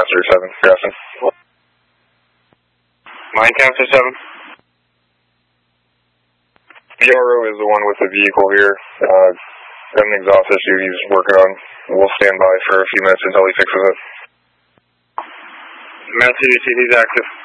Counselor 7, Grafton. Mine Counselor 7. VRO is the one with the vehicle here. Got an exhaust issue he's working on. We'll stand by for a few minutes until he fixes it. Mount CDC, he's active.